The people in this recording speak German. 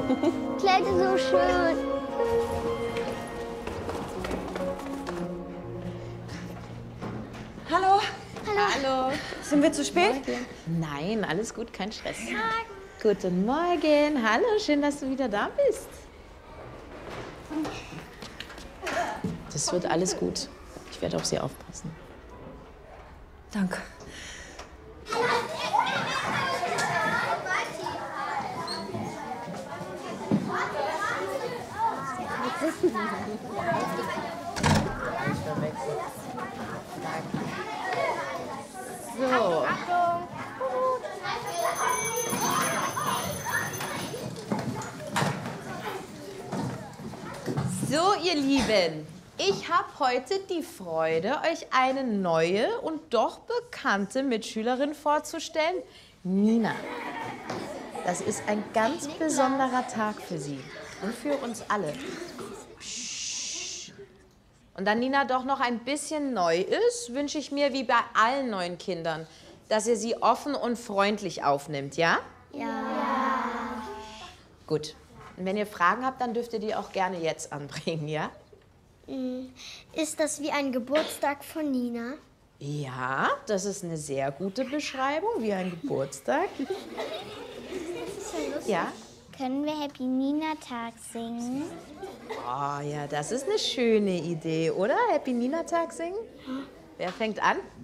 Kleid ist so schön. Hallo. Hallo. Sind wir zu spät? Nein, alles gut, kein Stress. Guten Morgen. Hallo, schön, dass du wieder da bist. Das wird alles gut. Ich werde auf sie aufpassen. Danke. So. So, ihr Lieben, ich habe heute die Freude, euch eine neue und doch bekannte Mitschülerin vorzustellen, Nina. Das ist ein ganz besonderer Tag für sie und für uns alle. Psst. Und da Nina doch noch ein bisschen neu ist, wünsche ich mir, wie bei allen neuen Kindern, dass ihr sie offen und freundlich aufnimmt, ja? Ja. Gut. Und wenn ihr Fragen habt, dann dürft ihr die auch gerne jetzt anbringen, ja? Ist das wie ein Geburtstag von Nina? Ja, das ist eine sehr gute Beschreibung, wie ein Geburtstag. Ja? Können wir Happy Nina Tag singen? Oh ja, das ist eine schöne Idee, oder? Happy Nina Tag singen? Wer fängt an?